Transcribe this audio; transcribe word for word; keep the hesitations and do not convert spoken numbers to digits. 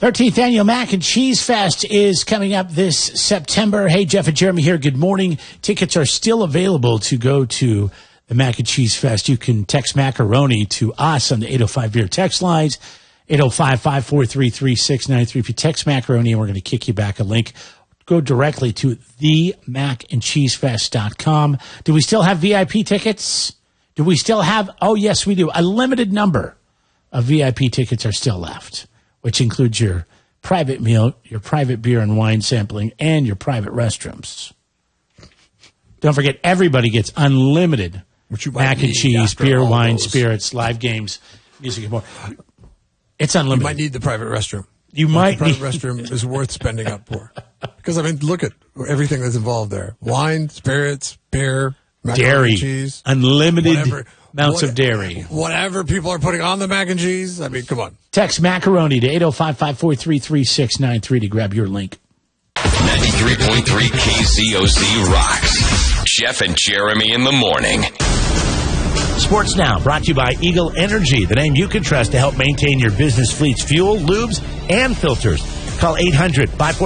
thirteenth Annual Mac and Cheese Fest is coming up this September. Hey, Jeff and Jeremy here. Good morning. Tickets are still available to go to the Mac and Cheese Fest. You can text macaroni to us on the eight oh five beer text lines, eight oh five, five four three, three six nine three. If you text macaroni, we're going to kick you back a link. Go directly to the mac and cheese fest dot com. Do we still have V I P tickets? Do we still have? Oh, yes, we do. A limited number of V I P tickets are still left, which includes your private meal, your private beer and wine sampling, and your private restrooms. Don't forget, everybody gets unlimited mac and cheese, beer, wine, those. spirits, live games, music, and more. It's unlimited. You might need the private restroom. You might the private need restroom is worth spending up for. Because, I mean, look at everything that's involved there. Wine, spirits, beer, dairy, cheese. Unlimited whatever, amounts what, of dairy. Whatever people are putting on the mac and cheese. I mean, come on. Text macaroni to eight oh five, five four three, three six nine three to grab your link. ninety-three point three K Z O Z rocks. Jeff and Jeremy in the morning. Sports Now, brought to you by Eagle Energy, the name you can trust to help maintain your business fleet's fuel, lubes, and filters. Call eight hundred, five four